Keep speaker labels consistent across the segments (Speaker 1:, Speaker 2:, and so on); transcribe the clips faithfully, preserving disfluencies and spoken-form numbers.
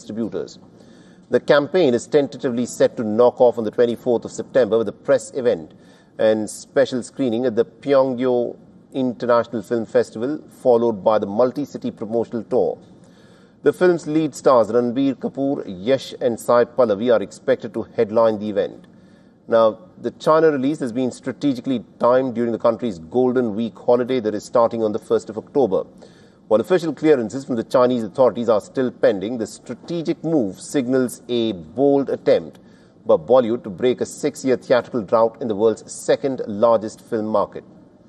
Speaker 1: distributors. The campaign is tentatively set to knock off on the twenty-fourth of September with a press event and special screening at the Pyongyang International Film Festival, followed by the multi-city promotional tour. The film's lead stars Ranbir Kapoor, Yash and Sai Pallavi are expected to headline the event. Now, the China release has been strategically timed during the country's Golden Week holiday that is starting on the first of October. While official clearances from the Chinese authorities are still pending, the strategic move signals a bold attempt by Bollywood to break a six-year theatrical drought in the world's second-largest film market.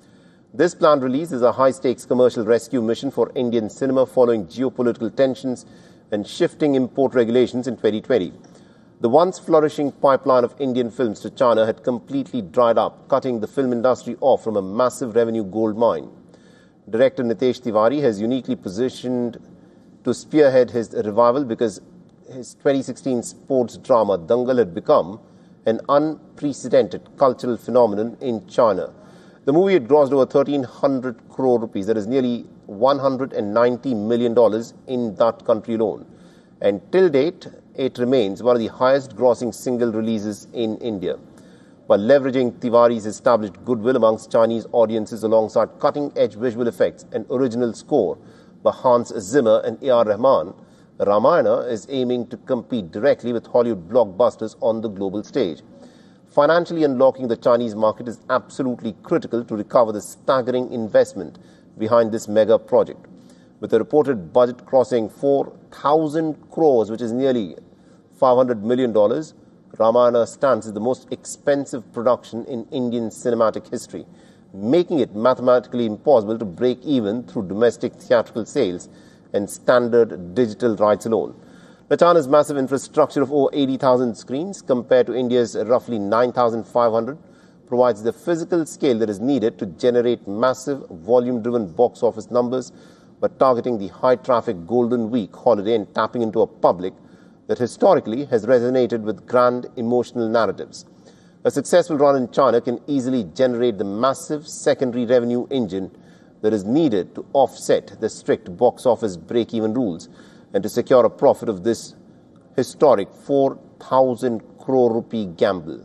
Speaker 1: This planned release is a high-stakes commercial rescue mission for Indian cinema following geopolitical tensions and shifting import regulations in twenty twenty. The once flourishing pipeline of Indian films to China had completely dried up, cutting the film industry off from a massive revenue gold mine. Director Nitesh Tiwari has uniquely positioned to spearhead his revival because his twenty sixteen sports drama Dangal had become an unprecedented cultural phenomenon in China. The movie had grossed over thirteen hundred crore rupees, that is nearly one hundred ninety million dollars in that country alone. And till date, it remains one of the highest grossing single releases in India. By leveraging Tiwari's established goodwill amongst Chinese audiences alongside cutting-edge visual effects and original score by Hans Zimmer and A R Rahman, Ramayana is aiming to compete directly with Hollywood blockbusters on the global stage. Financially unlocking the Chinese market is absolutely critical to recover the staggering investment behind this mega project. With a reported budget crossing four thousand crores, which is nearly five hundred million dollars, Ramayana stands as the most expensive production in Indian cinematic history, making it mathematically impossible to break even through domestic theatrical sales and standard digital rights alone. China's massive infrastructure of over eighty thousand screens compared to India's roughly nine thousand five hundred provides the physical scale that is needed to generate massive volume-driven box office numbers by targeting the high-traffic Golden Week holiday and tapping into a public that historically has resonated with grand emotional narratives. A successful run in China can easily generate the massive secondary revenue engine that is needed to offset the strict box office break-even rules and to secure a profit of this historic four thousand crore rupee gamble.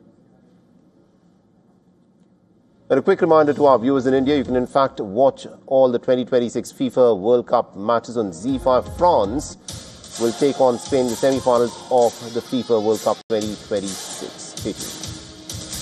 Speaker 1: And a quick reminder to our viewers in India, you can in fact watch all the twenty twenty-six FIFA World Cup matches on Z five. France will take on Spain in the semi-finals of the FIFA World Cup twenty twenty-six. Stay tuned.